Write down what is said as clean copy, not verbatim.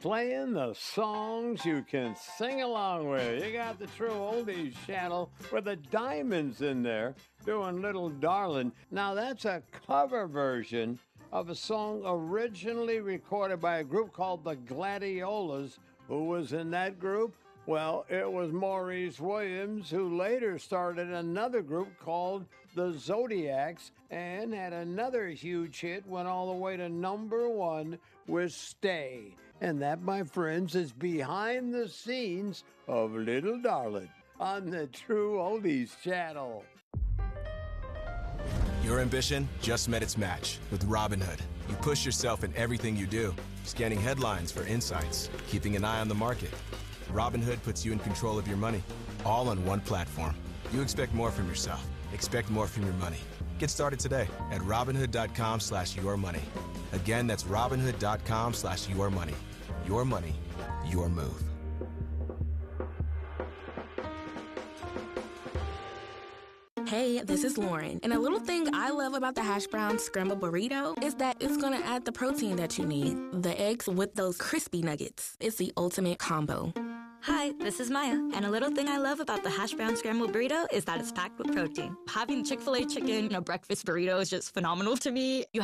playing the songs you can sing along with. You got the True Oldies channel with the Diamonds in there doing Little Darlin'. Now, that's a cover version of a song originally recorded by a group called the Gladiolas. Who was in that group? Well, it was Maurice Williams, who later started another group called the Zodiacs and had another huge hit, went all the way to #1 with Stay. And that, my friends, is behind the scenes of Little Darlin' on the True Oldies channel. Your ambition just met its match with Robinhood. You push yourself in everything you do, scanning headlines for insights, keeping an eye on the market. Robinhood puts you in control of your money, all on one platform. You expect more from yourself. Expect more from your money. Get started today at Robinhood.com/yourmoney. Again, that's Robinhood.com/yourmoney. Your money, your move. Hey, this is Lauren, and a little thing I love about the hash brown scrambled burrito is that it's gonna add the protein that you need. The eggs with those crispy nuggets. It's the ultimate combo. Hi, this is Maya, and a little thing I love about the hash brown scrambled burrito is that it's packed with protein. Having Chick-fil-A chicken in a breakfast burrito is just phenomenal to me. You